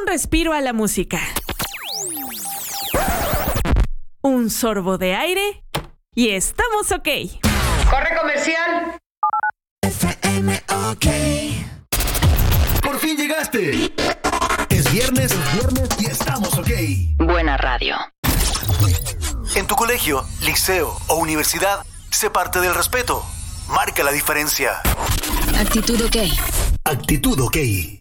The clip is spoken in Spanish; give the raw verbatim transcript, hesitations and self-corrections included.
un respiro a la música. Un sorbo de aire y estamos ok. ¡Corre comercial! F M OK. ¡Por fin llegaste! Es viernes, es viernes y estamos ok. Buena radio. En tu colegio, liceo o universidad, sé parte del respeto. Marca la diferencia. Actitud OK. Actitud OK.